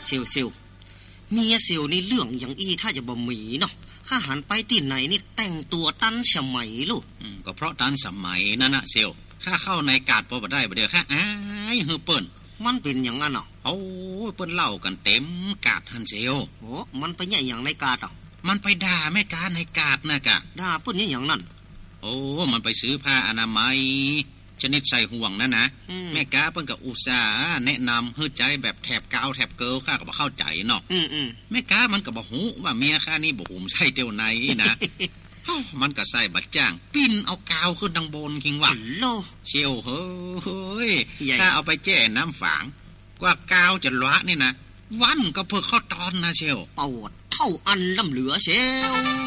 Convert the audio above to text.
เซียวเมียเซียวนี่เรื่องอย่างอี้ถ้าจะบ่มีเนาะข้าหันไปที่ไหนนี่แต่งตัวตันสมัยลูกก็เพราะตันสมัยนั่นน่ะเซียวข้าเข้าในกาดบ่ได้บ่เด้อข้าอายเฮือเปิ้นมันเป็นหยังอ่ะเนาะโอ้เปิ้นเล่ากันเต็มกาดหั่นเซียวโอ้มันไปแย่หยังในกาดอ่ะมันไปด่าแม่กาในกาดน่ะกะด่าเปิ้นนี่หยังนั่นโอ้มันไปซื้อผ้าอนามัยชนิดใส่ห่วงนั่นนะแม่กาเปิ้นก็อุตส่าห์แนะนำให้ใจแบบแถบกาวแถบเกิลข้าก็บ่เข้าใจเนาะแม่กามันก็บ่ฮู้ว่าเมียข้านี่บ่หุ้มใส่เตียวไหนนะมันก็ใส่บัดจ้างปิ้นเอากาวขึ้นทางบนคิงว่าโลเชียวเฮ้ยถ้าเอาไปแจ้น้ำฝางกว่ากาวจะละนี่นะวันก็เพื่อเข้าตอนนะเชียวปวดเท่าอันล่ำเหลือเชียว